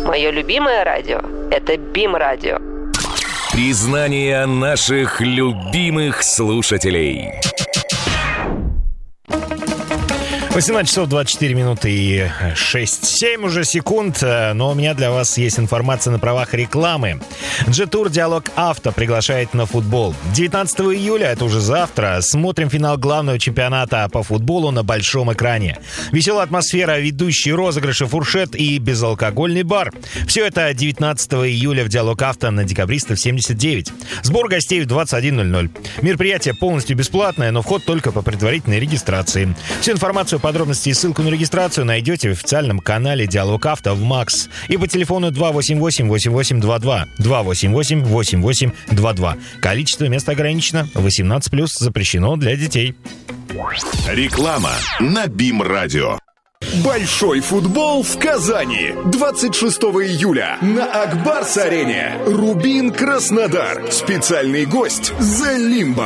Мое любимое радио – это БИМ-радио. Признание наших любимых слушателей. 18 часов 24 минуты и 6-7 уже секунд. Но у меня для вас есть информация на правах рекламы. G-Tour Диалог Авто приглашает на футбол. 19 июля, это уже завтра, смотрим финал главного чемпионата по футболу на большом экране. Веселая атмосфера, ведущие розыгрыши, фуршет и безалкогольный бар. Все это 19 июля в Диалог Авто на Декабристов 79. Сбор гостей в 21:00. Мероприятие полностью бесплатное, но вход только по предварительной регистрации. Всю информацию, подробности и ссылку на регистрацию найдете в официальном канале Диалог Авто в МАКС и по телефону 288-8822. 288-8822. Количество мест ограничено. 18+, запрещено для детей. Реклама на БИМ-радио. Большой футбол в Казани. 26 июля на Акбарс-арене. Рубин Краснодар. Специальный гость The Limbo.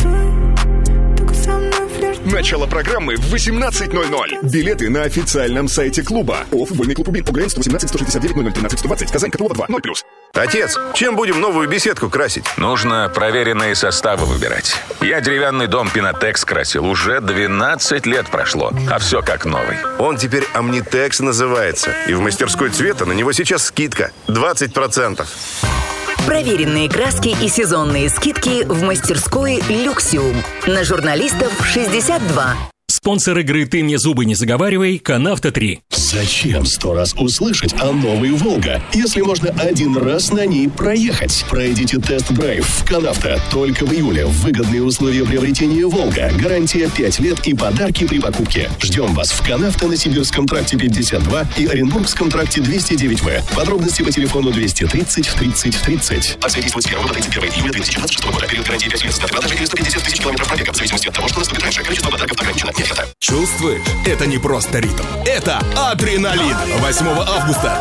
Начало программы в 18:00. Билеты на официальном сайте клуба. ОФ, футбольный клуб Рубин, УГРН 118 169 00 13 120. Казань, Котелова 2, 0+. Отец, чем будем новую беседку красить? Нужно проверенные составы выбирать. Я деревянный дом Пинотекс красил. Уже 12 лет прошло, а все как новый. Он теперь Omnitex называется. И в мастерской цвета на него сейчас скидка 20%. Проверенные краски и сезонные скидки в мастерской «Люксиум». На журналистов 62. Спонсор игры «Ты мне зубы не заговаривай» «Канавто 3». Зачем 100 раз услышать о новой «Волга», если можно один раз на ней проехать? Пройдите тест-драйв в «Канавто». Только в июле. Выгодные условия приобретения «Волга». Гарантия 5 лет и подарки при покупке. Ждем вас в «Канавто» на Сибирском тракте 52 и Оренбургском тракте 209В. Подробности по телефону 230 30 30. Акция действует с 1 по 31 июля 2026 года. Период гарантии 5 лет. Дата продажи 150 тысяч километров пробега. В зависимости от того, что наступит раньше. Количество подарков ограничено. Нет, это. Чувствуешь? Это не просто ритм. Это адреналин. 8 августа